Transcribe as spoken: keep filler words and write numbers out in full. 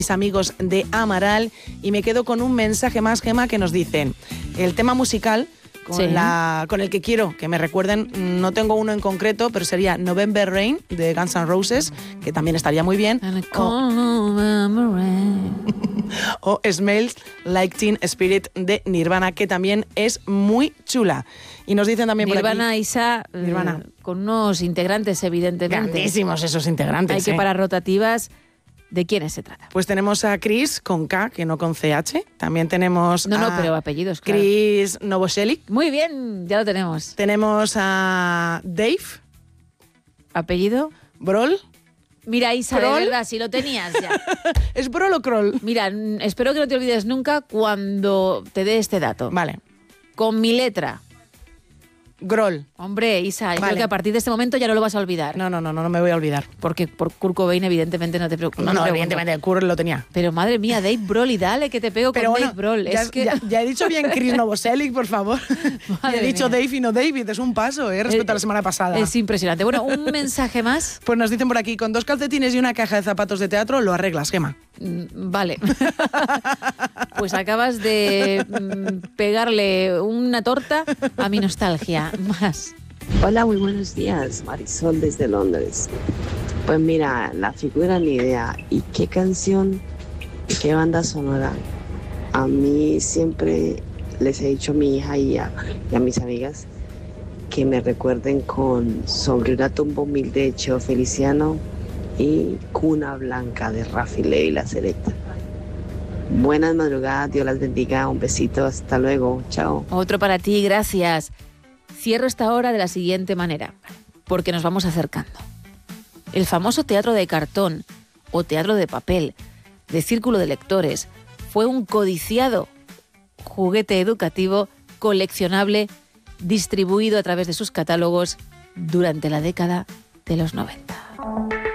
mis amigos de Amaral, y me quedo con un mensaje más, Gemma, que nos dicen el tema musical con, sí. la, con el que quiero que me recuerden, no tengo uno en concreto, pero sería November Rain de Guns N' Roses, que también estaría muy bien, o, o Smells Like Teen Spirit de Nirvana, que también es muy chula. Y nos dicen también Nirvana, por aquí, Isa, Nirvana, eh, con unos integrantes, evidentemente. grandísimos esos integrantes. Hay que eh. parar rotativas. ¿De quiénes se trata? Pues tenemos a Chris con K, que no con C H. También tenemos No, a no, pero apellidos, claro. Chris Novoselic. Muy bien, ya lo tenemos. Tenemos a Dave. ¿Apellido? Brol. Mira, Isa, ¿Kroll? de verdad, si lo tenías ya. ¿Es Brol o Kroll? Mira, n- espero que no te olvides nunca cuando te dé este dato. Vale. Con mi letra. Groll. Hombre, Isa, yo Vale. creo que a partir de este momento ya no lo vas a olvidar. No, no, no, no, no me voy a olvidar. Porque por Kurt Cobain, evidentemente, no te preocupes. No, no, evidentemente, el Kurt lo tenía. Pero madre mía, Dave Grohl, y dale, que te pego Pero con bueno, Dave Grohl. ya, Es que... ya- ya he dicho bien Chris Novoselic, por favor. Madre he dicho mía. Dave y no David, es un paso, ¿eh? Respecto Eh, a la semana pasada. Es impresionante. Bueno, un mensaje más. Pues nos dicen por aquí, con dos calcetines y una caja de zapatos de teatro lo arreglas, Gemma. Mm, Vale. Pues acabas de mm, pegarle una torta a mi nostalgia. Más. Hola, muy buenos días, Marisol desde Londres. Pues mira, la figura ni idea. ¿Y qué canción y qué banda sonora? A mí siempre les he dicho a mi hija y a, y a mis amigas que me recuerden con Sobre una tumba humilde de Cheo Feliciano y Cuna Blanca de Rafi Ley y La Selecta. Buenas madrugadas, Dios las bendiga, un besito, hasta luego, chao. Otro para ti, gracias. Cierro esta hora de la siguiente manera, porque nos vamos acercando. El famoso teatro de cartón o teatro de papel, de círculo de lectores, fue un codiciado juguete educativo coleccionable distribuido a través de sus catálogos durante la década de los noventa.